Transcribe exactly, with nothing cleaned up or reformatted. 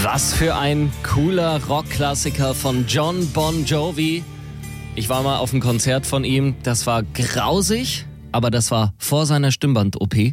Was für ein cooler Rockklassiker von Jon Bon Jovi. Ich war mal auf einem Konzert von ihm, das war grausig, aber das war vor seiner Stimmband-O P.